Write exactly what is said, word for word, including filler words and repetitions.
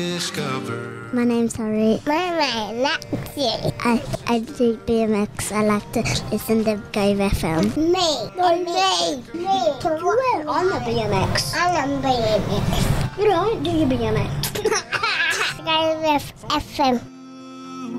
Discover. My name's Harry. My name's Lexi. I, I do B M X. I like to listen to Go F M. Me. No, me. Me. You on the B M X. I'm on B M X. You don't do your B M X. Go F M.